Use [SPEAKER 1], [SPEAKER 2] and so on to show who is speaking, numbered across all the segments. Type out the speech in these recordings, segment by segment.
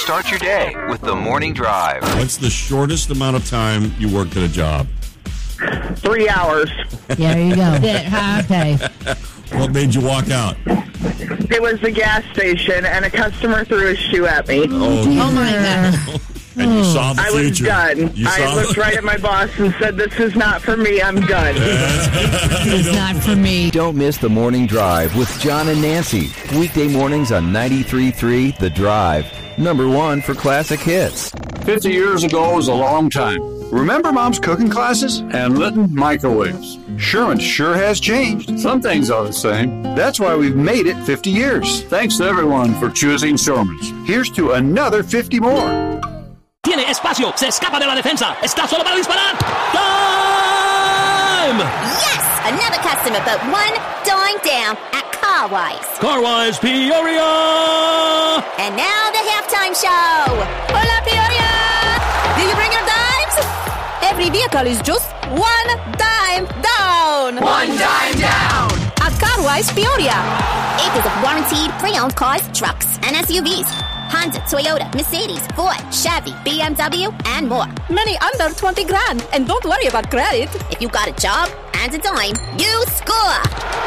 [SPEAKER 1] Start your day with the Morning Drive.
[SPEAKER 2] What's the shortest amount of time you worked at a job?
[SPEAKER 3] 3 hours.
[SPEAKER 4] Yeah, there you go. Okay.
[SPEAKER 2] What made you walk out?
[SPEAKER 3] It was the gas station, and a customer threw his shoe at me.
[SPEAKER 4] Oh my God.
[SPEAKER 2] And you saw the
[SPEAKER 3] I
[SPEAKER 2] future.
[SPEAKER 3] was done. I looked right at my boss and said, "This is not for me. I'm done."
[SPEAKER 4] It's not for me.
[SPEAKER 1] Don't miss the Morning Drive with John and Nancy. Weekday mornings on 93.3 The Drive. Number 1 for classic hits.
[SPEAKER 5] 50 years ago was a long time. Remember Mom's cooking classes? And Litton microwaves. Sherman sure has changed. Some things are the same. That's why we've made it 50 years. Thanks to everyone for choosing Sherman's. Here's to another 50 more.
[SPEAKER 6] Tiene espacio, se escapa de la defensa, está solo para disparar. Time!
[SPEAKER 7] Yes! Another customer, but one dime down at Carwise.
[SPEAKER 6] Carwise Peoria!
[SPEAKER 7] And now the halftime show. Hola, Peoria! Did you bring your dimes? Every vehicle is just one dime down.
[SPEAKER 8] One dime down.
[SPEAKER 7] At Carwise Peoria. Acres of warranted pre-owned cars, trucks, and SUVs. Honda, Toyota, Mercedes, Ford, Chevy, BMW, and more. Many under 20 grand. And don't worry about credit. If you got a job and a dime, you score.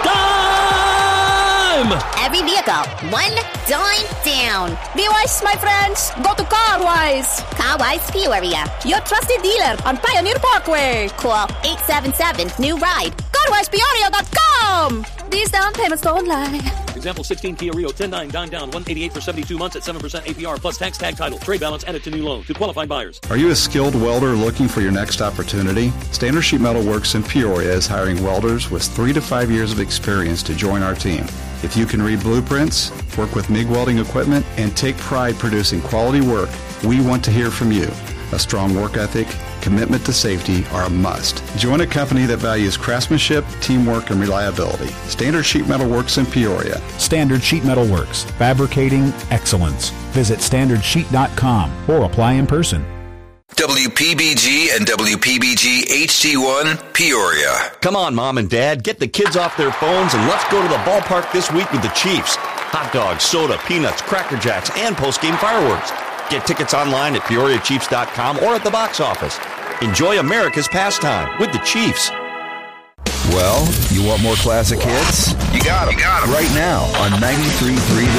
[SPEAKER 6] Time!
[SPEAKER 7] Every vehicle, one dime down. Be wise, my friends. Go to Carwise. Carwise Peoria. Your trusted dealer on Pioneer Parkway. Call 877-NEW-RIDE. CarwisePeoria.com. These down payments don't lie.
[SPEAKER 6] Example 16 Kia Rio 10.9 dime down 188 for 72 months at 7% APR plus tax tag title. Trade balance added to new loan to qualified buyers.
[SPEAKER 9] Are you a skilled welder looking for your next opportunity? Standard Sheet Metal Works in Peoria is hiring welders with 3 to 5 years of experience to join our team. If you can read blueprints, work with MIG welding equipment, and take pride producing quality work, we want to hear from you. A strong work ethic, commitment to safety are a must. Join a company that values craftsmanship, teamwork, and reliability. Standard Sheet Metal Works in Peoria.
[SPEAKER 10] Standard Sheet Metal Works, fabricating excellence. Visit standardsheet.com or apply in person.
[SPEAKER 1] WPBG and WPBG HD1 Peoria.
[SPEAKER 11] Come on, Mom and Dad, get the kids off their phones and let's go to the ballpark this week with the Chiefs. Hot dogs, soda, peanuts, Cracker Jacks, and post-game fireworks. Get tickets online at PeoriaChiefs.com or at the box office. Enjoy America's pastime with the Chiefs.
[SPEAKER 1] Well, you want more classic hits? You got them. Right now on 93.3 The